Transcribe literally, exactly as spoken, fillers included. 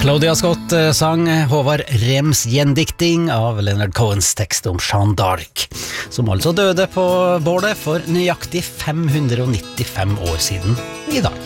Claudia Scott eh, sang Håvard Rems gjendikting av Leonard Cohens tekst om Jeanne d'Arc, som altså døde på bålet for nøyaktig fem hundre nittifem år siden i dag.